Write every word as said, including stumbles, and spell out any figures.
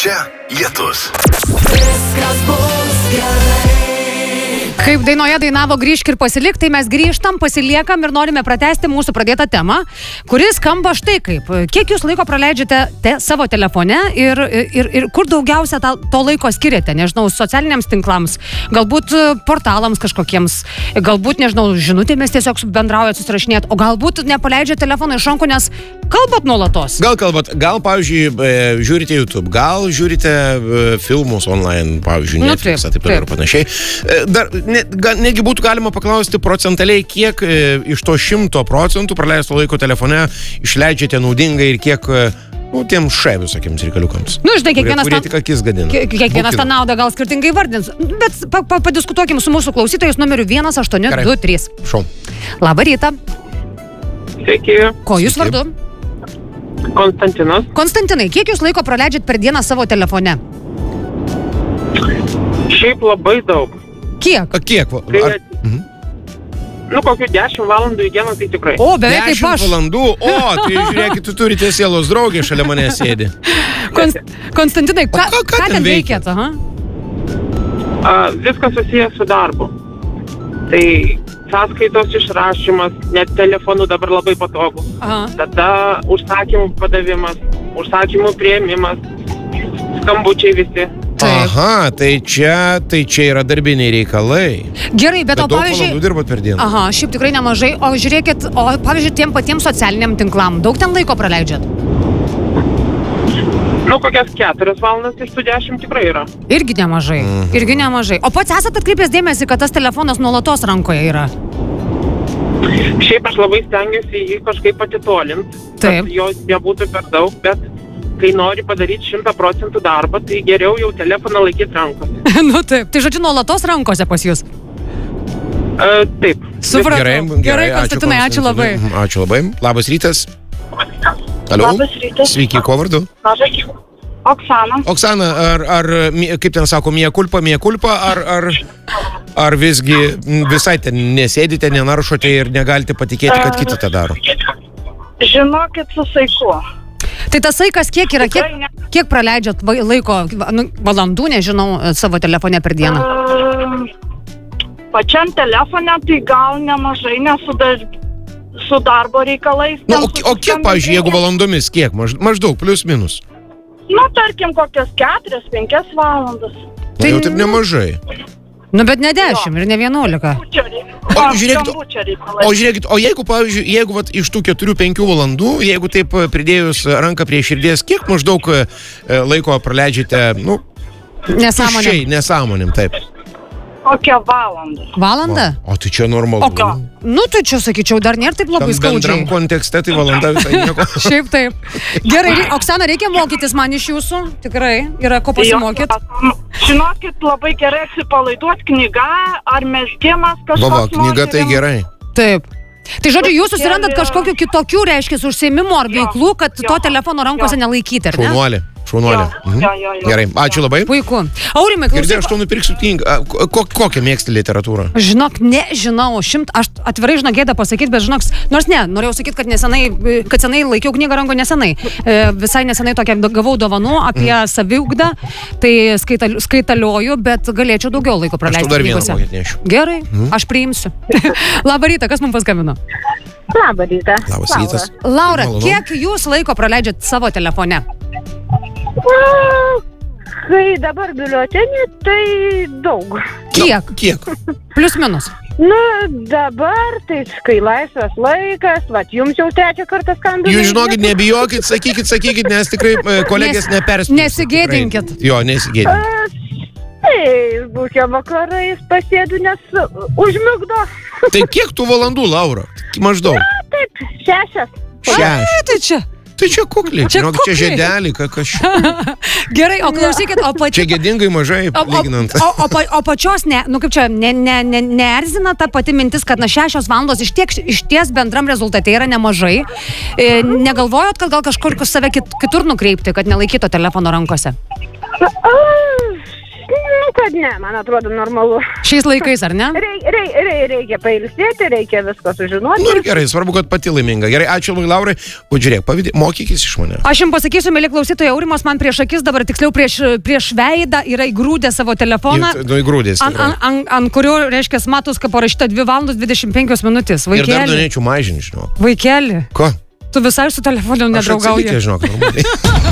Čia Lietus. Viskas bus gerai. Kaip dainoje dainavo grįžk ir pasilik, tai mes grįžtam, pasiliekam ir norime pratęsti mūsų pradėtą temą, kuris skamba štai kaip. Kiek jūs laiko praleidžiate te, savo telefone ir, ir, ir kur daugiausia ta, to laiko skiriate? Nežinau, socialiniams tinklams, galbūt portalams kažkokiems, galbūt, nežinau, žinutėmis tiesiog bendraujat, susirašinėt, o galbūt nepaleidžiat telefoną iš rankų, nes kalbat nuolatos. Gal kalbat, gal, pavyzdžiui, žiūrite YouTube, gal žiūrite filmus online, pavyzdžiui, Netflix'ą, taip ir panašiai. Dar ne, ga, negi būtų galima paklausti procentaliai, kiek e, iš to šimto procentų praleisto laiko telefone išleidžiate naudingai ir kiek, nu, tiem še visokiems reikaliukams. Nu, žinai, kiekvienas, kurie, kurie tik akis gadina. Kiekvienas tą naudą gal skirtingai vardins, bet pa, pa, padiskutuokim su mūsų klausytojais numeriu vienas aštuoni du trys. Šau. Labą rytą. Sveiki. Ko jūs vardu? Konstantinas. Konstantinai, kiek jūs laiko praleidžiat per dieną savo telefone? Šiaip labai daug. Kiek? A, kiek? Tai, Ar... mhm. Nu, kokių dešimt valandų į dieną, tai tikrai. O, beveik kaip aš. dešimt valandų? O, tai žiūrėkit, tu turite sielos draugį, šalia mane sėdi. Konst... Konstantinai, ką, ką, ką ką ten ten veikėt? Aha. A, viskas susijęs su darbu. Tai sąskaitos išrašymas, net telefonu dabar labai patogu. Aha. Tada užsakymų padavimas, užsakymų priėmimas, skambučiai visi. Taip. Aha, tai čia, tai čia yra darbiniai reikalai. Gerai, bet, Bet o daug pavyzdžiui... valandų dirbat per dieną. Aha, šiaip tikrai nemažai. O žiūrėkit, o pavyzdžiui, tiem patiems socialiniam tinklam, daug ten laiko praleidžiat? Nu, kokias keturias valandas iš tų dešimt tikrai yra. Irgi nemažai, Mhm. irgi nemažai. O pats esat atkreipęs dėmesį, kad tas telefonas nuolatos rankoje yra? Šiaip aš labai stengiuosi jį kažkaip atitolinti, Taip. kad jo nebūtų per daug, bet kai nori padaryti šimtą procentų darbą, tai geriau jau telefoną laikyti rankose. Nu taip, tai žodžiu, nuolatos rankose pas jūs. E, taip. Supratau. Gerai, Gerai, Konstantinai, ačiū labai. Mhm, Ačiū labai. Labas rytas. Alio. Labas rytas. Sveiki, ko vardu? Oksana. Oksana, ar, ar, kaip ten sako, mia kulpa, mia kulpa, ar, ar, ar visgi visai ten nesėdite, nenaršote ir negalite patikėti, kad kiti tą daro? Žinokit, su saiku. Tai tas saikas kiek yra, kiek, kiek praleidžiat vai- laiko, nu, valandų, nežinau, savo telefone per dieną? Uh, pačiam telefone tai gal nemažai, nes su, dar, su darbo reikalais. Nu, ten o, o kiek, pavyzdžiui, jeigu valandomis, kiek? Maž, maždaug, plius minus. Nu, tarkim, kokias keturias, penkias valandas. Tai jau taip nemažai. Nu, bet ne dešimt ir ne vienuolika. O žiūrėkit, o žiūrėkit, o jeigu, pavyzdžiui, jeigu vat, iš tų keturių penkių valandų, jeigu taip pridėjus ranką prie širdies, kiek maždaug e, laiko praleidžiate, nu, Nesąmonė. tuščiai, nesąmonėm, taip. Kokią valandą. Valandą? O, o tai čia normalu. O ką? Nu, tai čia, sakyčiau, dar nėra taip labai Tam bendram skaudžiai. kontekste tai valanda visai nieko. Šiaip taip. Gerai, rei- Oksana, reikia mokytis man iš jūsų. Tikrai, yra ko pasimokyti. Jo, žinokit, labai gerai atsipalaiduot knyga ar mezgimas kažkoks. Vava, knyga tai moterim. gerai. Taip. Tai žodžiu, jūs susirandat kažkokiu kitokių, reiškia, užsiėmimų ar veiklų, kad to telefono rankose nelaikyti, ar ne? Šaunuolė. Šaunuolė. Jo, Mhm. jo, jo, jo. Gerai, ačiū labai. Puiku. Aurimai, Girdėjau, aš klausyk. tau nupirksiu knygą. A, ko, kokią mėgsti literatūrą? Žinok, nežinau, šimt, aš atvirai žinok gėdą pasakyti, bet žinok, nors ne, norėjau sakyti, kad nesenai, kad senai laikiau knygą ranko nesenai. E, visai nesenai tokią gavau dovanų apie mm. saviugdą, tai skaital, skaitalioju, bet galėčiau daugiau laiko Aš praleisti. tau dar vieną knygose. kokią atnešiu. Gerai, mm. aš priimsiu. Labą rytą, kas mums paskambino? Labą rytą. Labas rytas. Laura, Malonu. kiek jūs laiko praleidžiat savo telefone? Kai dabar biuletenį, tai daug. Kiek? Kiek? Plius minus. Nu, dabar, tai kai laisvas laikas, vat jums jau trečią kartą skambinu. Jūs žinokit, nebijokit, sakykit, sakykit, nes tikrai e, kolegės Nes- neperspės. nesigėdinkit. Tikrai. Jo, nesigėdinkit. Tai būkia vakarais pasėdu, nes užmigdo. Tai kiek tų valandų, Laura? Maždaug. Taip, šešias. Šešias. Ai, tai čia. Tai čia kukliai. Čia Žinok, čia kukliai. žiedelį, ką kažkaip. Gerai, o klausykit, o pačiu... Čia gėdingai mažai, O, o, lyginant. o, o, pa- o pačios, ne, nu kaip čia, ne, ne, ne, neerzina ta pati mintis, kad na šešios valandos iš, tiek, iš ties bendram rezultate yra nemažai. E, negalvojot, kad gal kažkur save kit, kitur nukreipti, kad nelaikyto telefono rankose? Nu, kad ne, man atrodo normalu. Šiais laikais, ar ne? Rei, rei, rei, reikia pailsėti, reikia viską sužinoti. Nu ir gerai, svarbu, kad pati laiminga. Gerai, ačiū labai, Laurai. O žiūrėk, pavydė, mokykis iš manęs. Aš jums pasakysiu, mėly klausytojai, Aurimas man prieš akis, dabar tiksliau prieš, prieš veidą yra įgrūdę savo telefoną. Nu, įgrūdės. Ant an, an, an kurio, reiškia, matos, kaip parašyta dvi valandos dvidešimt penkios minutės. Ir dar Vaikeli. norėčiau mažinti, žinok. Vaikeli. Ko? Tu visai su telefonu nedraugauji. Aš atsilikė, žinok, normaliai.